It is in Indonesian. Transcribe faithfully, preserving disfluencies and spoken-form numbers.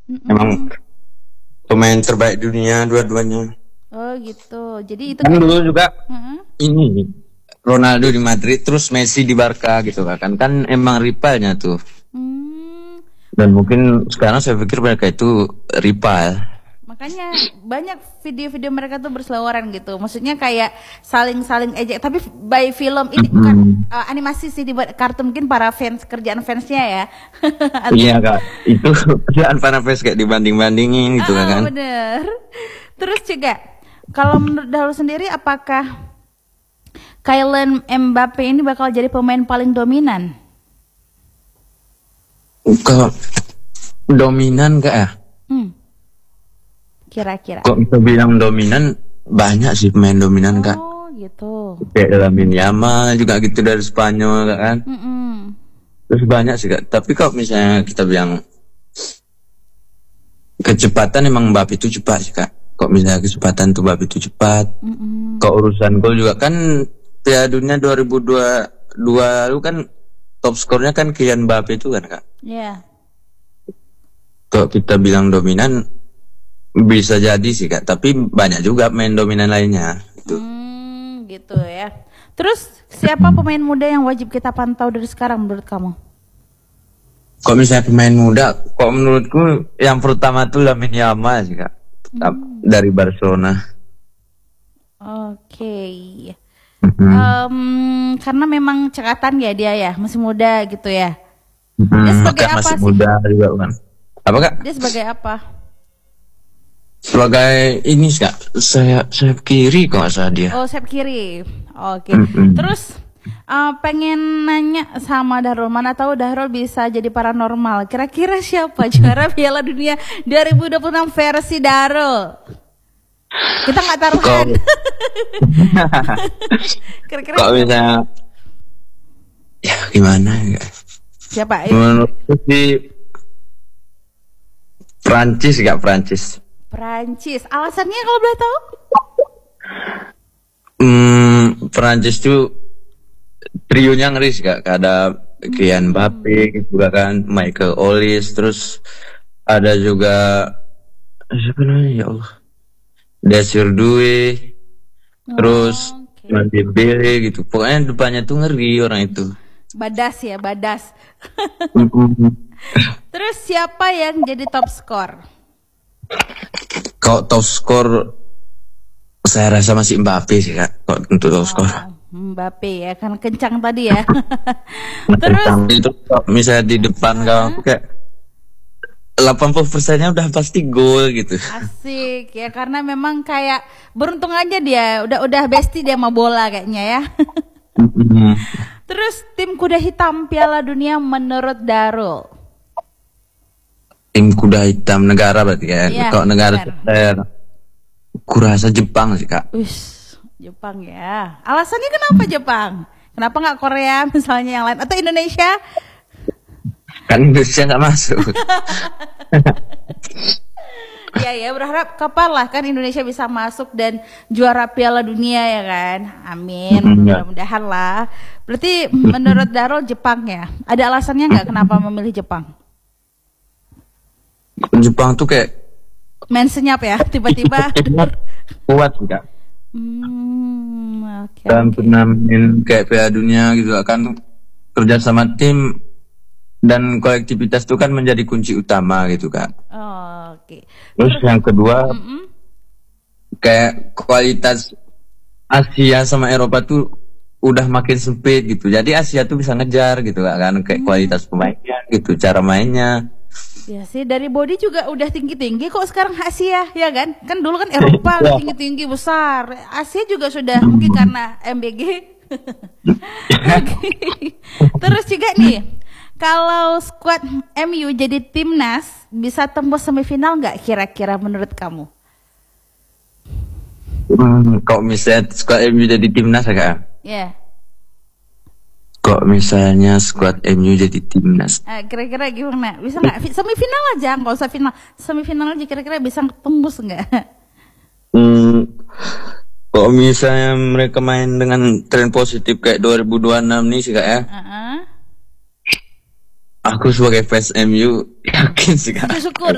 Emang Mm-mm. pemain terbaik dunia dua-duanya. Oh gitu. Jadi itu Kan kayak. dulu juga Mm-mm. ini Ronaldo di Madrid terus Messi di Barca gitu kan. Kan emang rivalnya tuh. Hmm, Dan mungkin sekarang saya pikir mereka itu rival. makanya banyak video-video mereka tuh berseliweran gitu. Maksudnya kayak saling-saling ejek. Tapi by film ini bukan Mm-mm. uh, animasi sih, dibuat kartun, mungkin para fans, kerjaan fansnya ya. Atau- Iya kak, itu kerjaan para fans kayak dibanding-bandingin gitu Ah, kan. bener. Terus juga, kalau menurut Dahulu sendiri, apakah Kylian Mbappe ini bakal jadi pemain paling dominan? Kalau dominan kak ya? Hmm, kira-kira. Kok bisa bilang dominan? Banyak sih pemain dominan kak. Oh gitu. Kayak Lamine Yamal juga gitu dari Spanyol kak kan. Mm-mm. Terus banyak sih kak. Tapi kalau misalnya kita bilang kecepatan emang Mbappe itu cepat sih kak. Kok misalnya kecepatan tuh Mbappe itu cepat. Mm-mm. Kok urusan gol juga kan Piala Dunia dua ribu dua puluh dua lalu kan top skornya kan Kylian Mbappe itu kan kak. Ya. Kalau kita bilang dominan bisa jadi sih kak. Tapi banyak juga main dominan lainnya. Itu. Hmm, gitu ya. Terus siapa pemain muda yang wajib kita pantau dari sekarang menurut kamu? Kok misalnya pemain muda, kok menurutku yang pertama tuh Lamine Yamal sih kak. Hmm. Dari Barcelona. Oke. Mhm. Em, karena memang cekatan ya dia ya, masih muda gitu ya. Mhm, Dia sebagai makanya apa masih sih? muda juga kan. Apa kak? Dia sebagai apa? Sebagai ini sih kak, saya saya kiri kok nggak salah dia. Oh, sayap kiri. Oke. Mm-mm. Terus eh, pengen nanya sama Dahrul, mana tahu Dahrul bisa jadi paranormal. Kira-kira siapa juara Piala Dunia dua ribu dua puluh enam versi Dahrul? Kita nggak taruhan. Kira-kira Kok siapa? misalnya, ya gimana ya? Siapa? Eh, Menurutku sih Prancis kak, Prancis. Prancis. Alasannya kalau boleh tahu? Hmm, Prancis tuh trionya ngeri sih kak. Ada Kylian Mbappe juga kan, Michael Olise, terus ada juga siapa namanya ya Allah, Desir Due, terus Oh, oke. Dembele gitu. Pokoknya depannya tuh ngeri orang itu. Badas ya, badas. Mm-mm. Terus siapa yang jadi top skor? Kalau top skor saya rasa masih Mbappe sih kak. Kalau untuk top skor. Oh, Mbappe ya, kan kencang tadi ya. Terus, Terus itu kalau misalnya di depan kalau aku kayak delapan puluh persennya udah pasti gol gitu. asik ya, karena memang kayak beruntung aja dia, udah udah bestie dia sama bola kayaknya ya. Mm-mm. Terus tim kuda hitam Piala Dunia menurut Darul? Tim kuda hitam negara berarti ya. Iya, Kalau negara benar. saya kurasa Jepang sih kak. Wis, Jepang ya. Alasannya kenapa Jepang? Kenapa nggak Korea misalnya yang lain atau Indonesia? Kan Indonesia nggak masuk. Ya ya, berharap kapan lah kan Indonesia bisa masuk dan juara Piala Dunia ya kan. Amin. Mm, ya. Mudah-mudahan lah. Berarti menurut Darul Jepang ya. Ada alasannya nggak kenapa memilih Jepang? Jepang tuh kayak Main senyap ya, tiba-tiba. kuat sih kak. Hmm, oke. Dan oke. pernah main kayak Piala Dunia gitu kan, kerja sama tim dan kolektivitas itu kan menjadi kunci utama gitu kak. Oh, oke. Terus yang kedua Mm-mm. kayak kualitas Asia sama Eropa tuh udah makin sempit gitu. Jadi Asia tuh bisa ngejar gitu kak, kan kayak kualitas pemainnya gitu, cara mainnya. Ya sih, dari body juga udah tinggi-tinggi kok sekarang Asia ya kan? Kan dulu kan Eropa Iya. tinggi-tinggi besar. Asia juga sudah mungkin karena M B G. Oke. Terus juga nih, kalau squad M U jadi timnas bisa tembus semifinal nggak kira-kira menurut kamu? Hmm, kok misalnya squad M U jadi timnas ya kak? Ya, Kok misalnya squad M U jadi timnas? eh, kira-kira gimana? Bisa nggak? Fi- Semifinal aja, nggak usah final. Semifinal aja kira-kira bisa tembus nggak? Hmm, kok misalnya mereka main dengan tren positif kayak dua ribu dua puluh enam nih sih kak ya? Uh-uh. Aku sebagai fans M U yakin sih kak. Syukur